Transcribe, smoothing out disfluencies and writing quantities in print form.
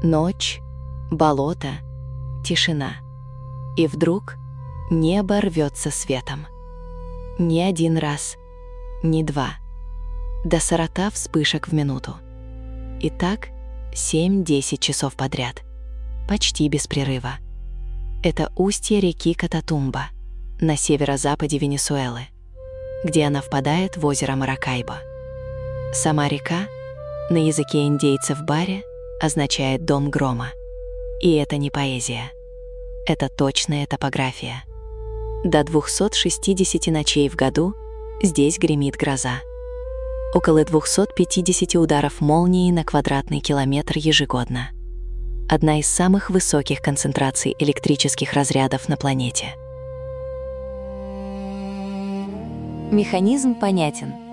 Ночь, болото, тишина. И вдруг небо рвется светом. Не один раз, не два. До 40 вспышек в минуту. И так 7-10 часов подряд. Почти без прерыва. Это устье реки Кататумба на северо-западе Венесуэлы, где она впадает в озеро Маракайбо. Сама река на языке индейцев Бари означает «дом грома». И это не поэзия. Это точная топография. До 260 ночей в году здесь гремит гроза. Около 250 ударов молнии на квадратный километр ежегодно. Одна из самых высоких концентраций электрических разрядов на планете. Механизм понятен.